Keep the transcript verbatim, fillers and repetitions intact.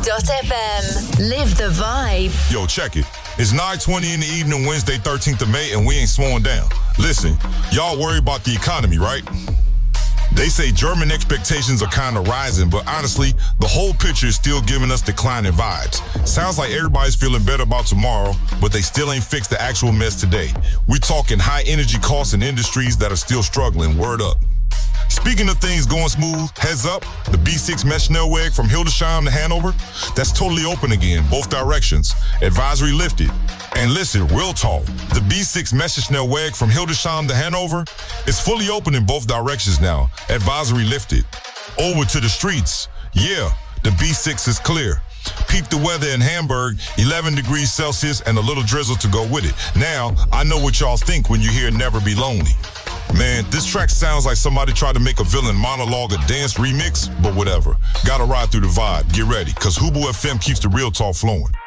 dot f m. Live the vibe. Yo, check it. It's nine twenty in the evening, Wednesday, thirteenth of May, and we ain't slowing down. Listen, y'all worry about the economy, right? They say German expectations are kind of rising, but honestly, the whole picture is still giving us declining vibes. Sounds like everybody's feeling better about tomorrow, but they still ain't fixed the actual mess today. We're talking high energy costs in industries that are still struggling. Word up. Speaking of things going smooth, heads up, the B six mesh Schnellweg from Hildesheim to Hanover, that's totally open again, both directions. Advisory lifted. And listen, real talk, the B six mesh Schnellweg from Hildesheim to Hanover is fully open in both directions now. Advisory lifted. Over to the streets. Yeah, the B six is clear. Peep the weather in Hamburg, eleven degrees Celsius and a little drizzle to go with it. Now, I know what y'all think when you hear Never Be Lonely. Man, this track sounds like somebody tried to make a villain monologue a dance remix, but whatever. Gotta ride through the vibe. Get ready, cause Hubu F M keeps the real talk flowing.